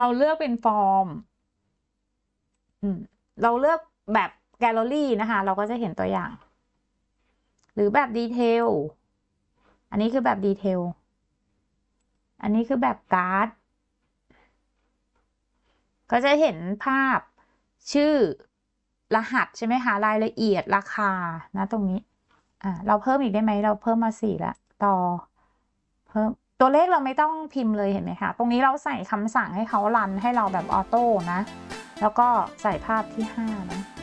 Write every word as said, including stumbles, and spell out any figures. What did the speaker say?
เราเลือกเป็นฟอร์มอืมเราเลือกแบบแกลเลอรี่นะคะเราก็จะเห็นตัวอย่างหรือแบบดีเทลอันนี้คือแบบดีเทลอันนี้คือแบบการ์ดก็จะเห็นภาพชื่อรหัสใช่ไหมคะรายละเอียดราคานะตรงนี้อ่าเราเพิ่มอีกได้ไหมเราเพิ่มมาสี่ละต่อเพิ่มตัวเลขเราไม่ต้องพิมพ์เลยเห็นไหมคะตรงนี้เราใส่คำสั่งให้เขารันให้เราแบบออโต้นะแล้วก็ใส่ภาพที่ห้านะ